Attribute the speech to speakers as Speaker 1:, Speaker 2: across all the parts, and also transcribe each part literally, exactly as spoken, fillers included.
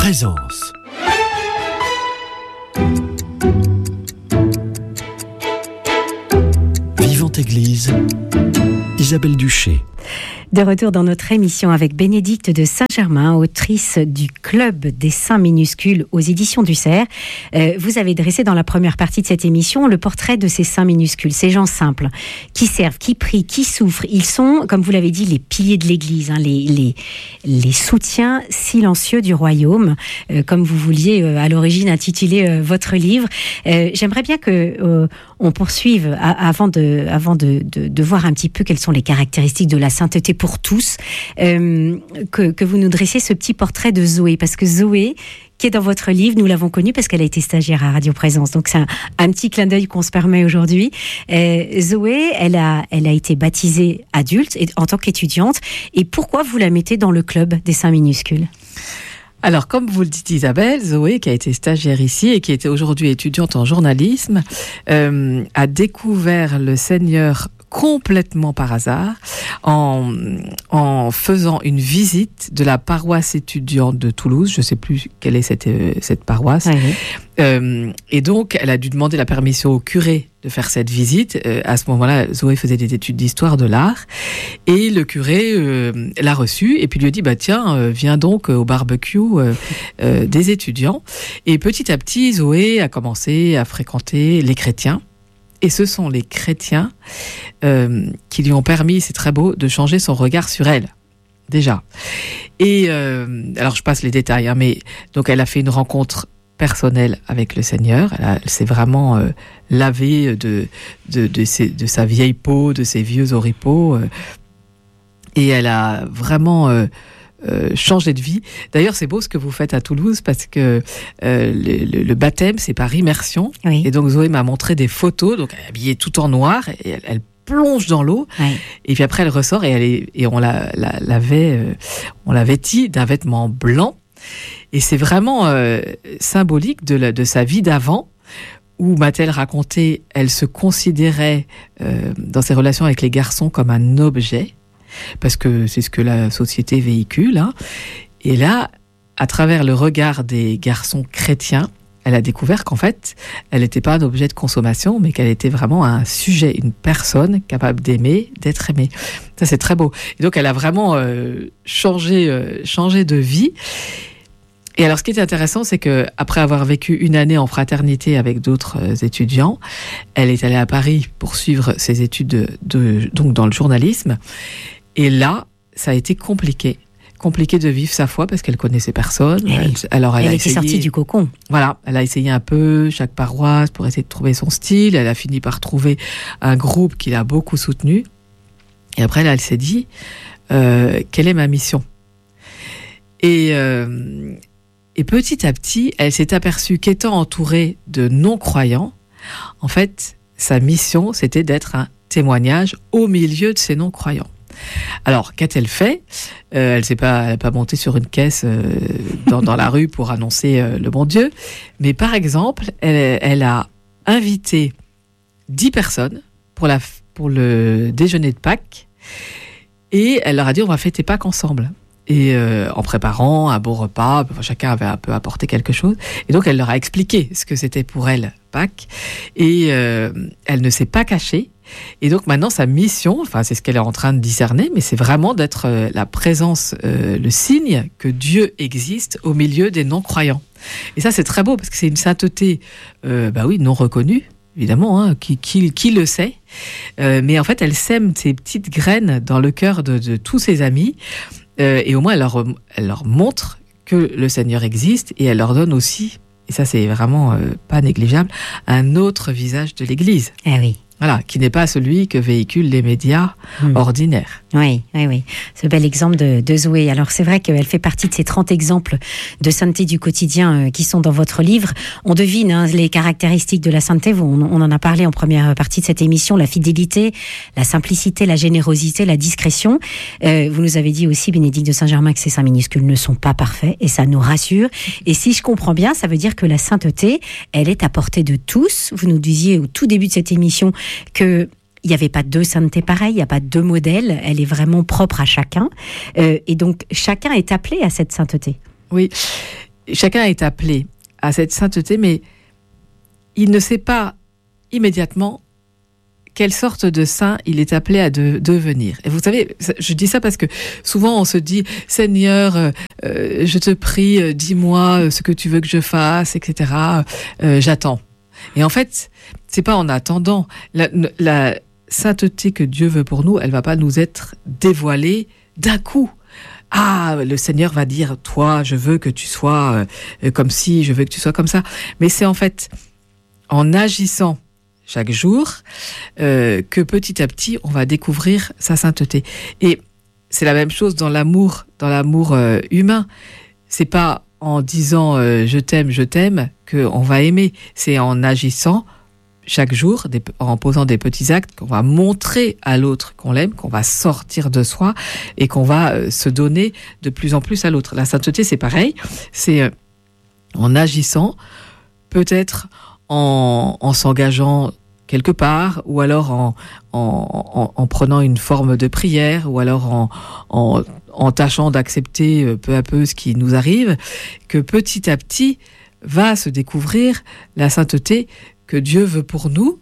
Speaker 1: Présence. Vivante Église, Isabelle Duché.
Speaker 2: De retour dans notre émission avec Bénédicte de Saint-Germain, autrice du Club des Saints minuscules aux éditions du Cerf. Euh, vous avez dressé dans la première partie de cette émission le portrait de ces saints minuscules, ces gens simples, qui servent, qui prient, qui souffrent. Ils sont, comme vous l'avez dit, les piliers de l'Église, hein, les, les, les soutiens silencieux du royaume, euh, comme vous vouliez euh, à l'origine intituler euh, votre livre. Euh, j'aimerais bien que euh, on poursuive à, avant, de, avant de, de, de voir un petit peu quelles sont les caractéristiques de la sainteté pour tous, euh, que, que vous nous dressiez ce petit portrait de Zoé, parce que Zoé, qui est dans votre livre, nous l'avons connue parce qu'elle a été stagiaire à Radio Présence, donc c'est un, un petit clin d'œil qu'on se permet aujourd'hui. Euh, Zoé, elle a, elle a été baptisée adulte et, en tant qu'étudiante, et pourquoi vous la mettez dans le club des saints minuscules ?
Speaker 3: Alors, comme vous le dites Isabelle, Zoé, qui a été stagiaire ici et qui était aujourd'hui étudiante en journalisme, euh, a découvert le Seigneur complètement par hasard en, en faisant une visite de la paroisse étudiante de Toulouse. Je ne sais plus quelle est cette, cette paroisse. Oui. Euh, et donc, elle a dû demander la permission au curé de faire cette visite. Euh, à ce moment-là, Zoé faisait des études d'histoire de l'art. Et le curé euh, l'a reçue et puis lui a dit, bah, tiens, euh, viens donc au barbecue euh, euh, des étudiants. Et petit à petit, Zoé a commencé à fréquenter les chrétiens. Et ce sont les chrétiens euh, qui lui ont permis, c'est très beau, de changer son regard sur elle, déjà. Et euh, alors je passe les détails, hein, mais donc elle a fait une rencontre personnelle avec le Seigneur. Elle, a, elle s'est vraiment euh, lavée de de, de, ses, de sa vieille peau, de ses vieux oripeaux, euh, et elle a vraiment euh, Euh, changer de vie. D'ailleurs, c'est beau ce que vous faites à Toulouse parce que euh, le, le, le baptême, c'est par immersion. Oui. Et donc, Zoé m'a montré des photos. Donc, elle est habillée tout en noir et elle, elle plonge dans l'eau. Oui. Et puis après, elle ressort et, elle est, et on la, la, l'avait, euh, on la vêtit d'un vêtement blanc. Et c'est vraiment euh, symbolique de, la, de sa vie d'avant, où, m'a-t-elle raconté, elle se considérait euh, dans ses relations avec les garçons comme un objet. Parce que c'est ce que la société véhicule. Hein. Et là, à travers le regard des garçons chrétiens, elle a découvert qu'en fait, elle n'était pas un objet de consommation, mais qu'elle était vraiment un sujet, une personne capable d'aimer, d'être aimée. Ça, c'est très beau. Et donc, elle a vraiment euh, changé, euh, changé de vie. Et alors, ce qui est intéressant, c'est que après avoir vécu une année en fraternité avec d'autres euh, étudiants, elle est allée à Paris pour suivre ses études de, de, donc dans le journalisme. Et là, ça a été compliqué. Compliqué de vivre sa foi parce qu'elle connaissait personne.
Speaker 2: Oui.
Speaker 3: Elle, alors elle,
Speaker 2: elle
Speaker 3: a
Speaker 2: était
Speaker 3: essayé,
Speaker 2: sortie du cocon.
Speaker 3: Voilà, elle a essayé un peu chaque paroisse pour essayer de trouver son style. Elle a fini par trouver un groupe qui l'a beaucoup soutenu. Et après, là, elle s'est dit, euh, quelle est ma mission ? Et, euh, et petit à petit, elle s'est aperçue qu'étant entourée de non-croyants, en fait, sa mission, c'était d'être un témoignage au milieu de ces non-croyants. Alors, qu'a-t-elle fait ? euh, Elle s'est pas, elle n'est pas montée sur une caisse euh, dans, dans la rue pour annoncer euh, le bon Dieu. Mais par exemple, elle, elle a invité dix personnes pour, la, pour le déjeuner de Pâques. Et elle leur a dit, on va fêter Pâques ensemble. Et euh, en préparant un beau repas, chacun avait un peu apporté quelque chose. Et donc, elle leur a expliqué ce que c'était pour elle, Pâques. Et euh, elle ne s'est pas cachée. Et donc maintenant, sa mission, enfin c'est ce qu'elle est en train de discerner, mais c'est vraiment d'être euh, la présence, euh, le signe que Dieu existe au milieu des non-croyants. Et ça, c'est très beau parce que c'est une sainteté, euh, bah oui, non reconnue, évidemment, hein, qui, qui, qui le sait. Euh, mais en fait, elle sème ces petites graines dans le cœur de, de tous ses amis. Euh, et au moins, elle leur, elle leur montre que le Seigneur existe et elle leur donne aussi, et ça c'est vraiment euh, pas négligeable, un autre visage de l'Église.
Speaker 2: Eh oui.
Speaker 3: Voilà, qui n'est pas celui que véhiculent les médias mmh. ordinaires.
Speaker 2: Oui, oui, oui. Ce bel exemple de, de Zoé. Alors, c'est vrai qu'elle fait partie de ces trente exemples de sainteté du quotidien euh, qui sont dans votre livre. On devine hein, les caractéristiques de la sainteté. On, on en a parlé en première partie de cette émission. La fidélité, la simplicité, la générosité, la discrétion. Euh, vous nous avez dit aussi, Bénédicte de Saint-Germain, que ces saints minuscules ne sont pas parfaits et ça nous rassure. Et si je comprends bien, ça veut dire que la sainteté, elle est à portée de tous. Vous nous disiez au tout début de cette émission que il n'y avait pas deux saintetés pareilles, il n'y a pas deux modèles, elle est vraiment propre à chacun. Euh, et donc, chacun est appelé à cette sainteté.
Speaker 3: Oui, chacun est appelé à cette sainteté, mais il ne sait pas immédiatement quelle sorte de saint il est appelé à de, devenir. Et vous savez, je dis ça parce que souvent on se dit « Seigneur, euh, je te prie, euh, dis-moi ce que tu veux que je fasse, et cetera. Euh, j'attends. » Et en fait, c'est pas en attendant. La, la sainteté que Dieu veut pour nous, elle va pas nous être dévoilée d'un coup. Ah, le Seigneur va dire « Toi, je veux que tu sois euh, comme ci, je veux que tu sois comme ça. » Mais c'est en fait en agissant chaque jour, euh, que petit à petit, on va découvrir sa sainteté. Et c'est la même chose dans l'amour, dans l'amour euh, humain. C'est pas en disant euh, je t'aime, je t'aime qu'on va aimer. C'est en agissant chaque jour, des, en posant des petits actes, qu'on va montrer à l'autre qu'on l'aime, qu'on va sortir de soi et qu'on va euh, se donner de plus en plus à l'autre. La sainteté, c'est pareil. C'est euh, en agissant, peut-être en, en s'engageant quelque part, ou alors en, en, en, en prenant une forme de prière, ou alors en, en, en tâchant d'accepter peu à peu ce qui nous arrive, que petit à petit va se découvrir la sainteté que Dieu veut pour nous,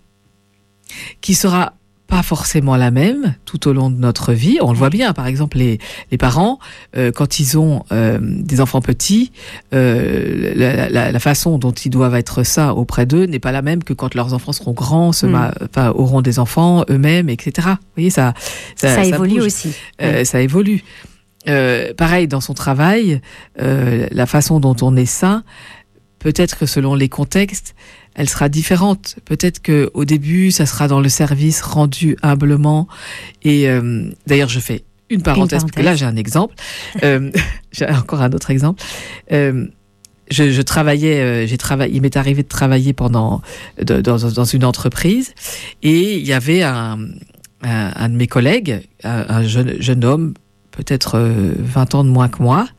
Speaker 3: qui sera pas forcément la même tout au long de notre vie. On le voit bien, par exemple, les, les parents, euh, quand ils ont euh, des enfants petits, euh, la, la, la façon dont ils doivent être saints auprès d'eux n'est pas la même que quand leurs enfants seront grands, se ma, enfin, auront des enfants eux-mêmes, et cetera. Vous voyez, ça, ça,
Speaker 2: ça, ça évolue
Speaker 3: bouge.
Speaker 2: aussi.
Speaker 3: Euh,
Speaker 2: oui.
Speaker 3: Ça évolue. Euh, pareil, dans son travail, euh, la façon dont on est saint, peut-être que selon les contextes, elle sera différente. Peut-être que au début, ça sera dans le service rendu humblement. Et euh, d'ailleurs, je fais une parenthèse, parce que là, j'ai un exemple. euh, j'ai encore un autre exemple. Euh, je, je travaillais, euh, j'ai travaillé. Il m'est arrivé de travailler pendant de, dans, dans une entreprise, et il y avait un, un, un de mes collègues, un, un jeune, jeune homme, peut-être euh, vingt ans de moins que moi.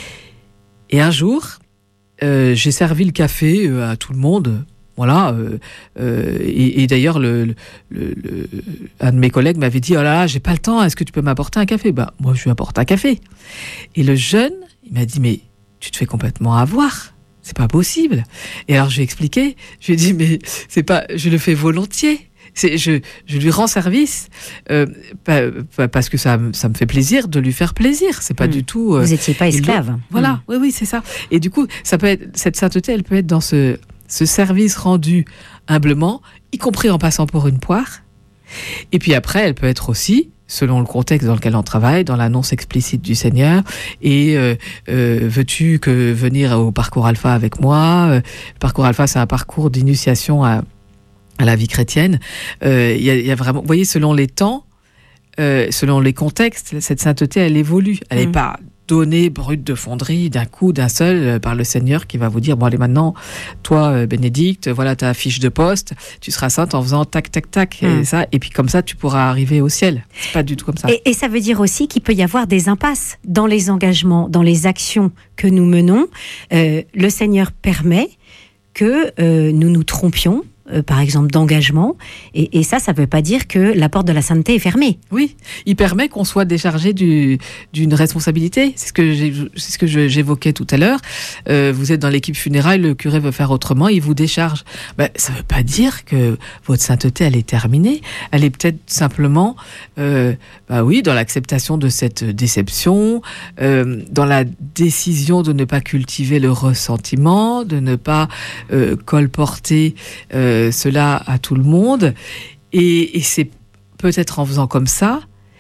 Speaker 3: Et un jour, euh, j'ai servi le café euh, à tout le monde. Voilà, euh, euh, et, et d'ailleurs, le, le, le, un de mes collègues m'avait dit « Oh là là, j'ai pas le temps, est-ce que tu peux m'apporter un café ?» Ben, moi, je lui apporte un café. Et le jeune, il m'a dit « Mais tu te fais complètement avoir, c'est pas possible. » Et alors, je lui ai expliqué, je lui ai dit « Mais c'est pas, je le fais volontiers. C'est, je, je lui rends service euh, parce que ça, ça me fait plaisir de lui faire plaisir. C'est pas mmh. du tout... Euh,
Speaker 2: Vous n'étiez pas esclave.
Speaker 3: Le, voilà, mmh. oui, oui, c'est ça. Et du coup, ça peut être, cette sainteté, elle peut être dans ce... ce service rendu humblement, y compris en passant pour une poire. Et puis après, elle peut être aussi, selon le contexte dans lequel on travaille, dans l'annonce explicite du Seigneur. Et euh, euh, veux-tu que venir au parcours Alpha avec moi ? Le parcours Alpha, c'est un parcours d'initiation à, à la vie chrétienne. Euh, y a, y a vraiment, vous voyez, selon les temps, euh, selon les contextes, cette sainteté, elle évolue. Elle n'est mmh. pas donnée brute de fonderie d'un coup, d'un seul, euh, par le Seigneur qui va vous dire, bon allez maintenant, toi euh, Bénédicte, voilà ta fiche de poste, tu seras sainte en faisant tac, tac, tac, mmh. et ça, et puis comme ça tu pourras arriver au ciel. C'est pas du tout comme ça.
Speaker 2: Et, et ça veut dire aussi qu'il peut y avoir des impasses dans les engagements, dans les actions que nous menons. Euh, le Seigneur permet que euh, nous nous trompions, Euh, par exemple d'engagement, et, et ça, ça ne veut pas dire que la porte de la sainteté est fermée.
Speaker 3: Oui, il permet qu'on soit déchargé du, d'une responsabilité. C'est ce que, j'ai, c'est ce que je, j'évoquais tout à l'heure. Euh, vous êtes dans l'équipe funéraille, le curé veut faire autrement, il vous décharge. Ben, ça ne veut pas dire que votre sainteté, elle est terminée. Elle est peut-être simplement, euh, ben oui, dans l'acceptation de cette déception, euh, dans la décision de ne pas cultiver le ressentiment, de ne pas euh, colporter euh, cela à tout le monde, et, et c'est peut-être en faisant comme ça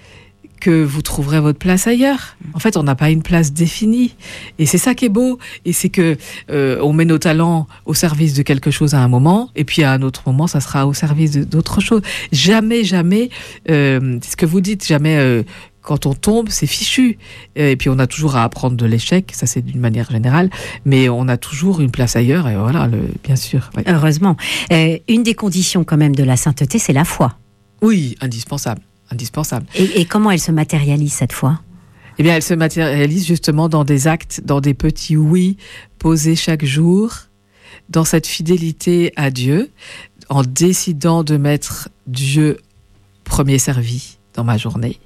Speaker 3: que vous trouverez votre place ailleurs. En fait, on n'a pas une place définie, et c'est ça qui est beau, et c'est que euh, on met nos talents au service de quelque chose à un moment, et puis à un autre moment, ça sera au service de, d'autre chose. Jamais, jamais, euh, c'est ce que vous dites, jamais... Euh, quand on tombe, c'est fichu. Et puis, on a toujours à apprendre de l'échec. Ça, c'est d'une manière générale. Mais on a toujours une place ailleurs. Et voilà, le, bien sûr. Ouais.
Speaker 2: Heureusement. Euh, une des conditions, quand même, de la sainteté, c'est la foi.
Speaker 3: Oui, indispensable. Indispensable.
Speaker 2: Et, et comment elle se matérialise, cette foi ?
Speaker 3: Eh bien, elle se matérialise justement dans des actes, dans des petits oui posés chaque jour, dans cette fidélité à Dieu, en décidant de mettre Dieu premier servi dans ma journée.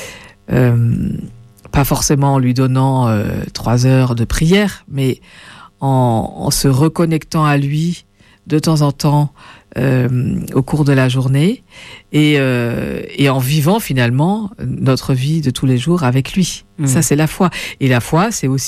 Speaker 3: Euh, pas forcément en lui donnant euh, trois heures de prière, mais en, en se reconnectant à lui de temps en temps euh, au cours de la journée et, euh, et en vivant finalement notre vie de tous les jours avec lui. Mmh. Ça, c'est la foi. Et la foi, c'est aussi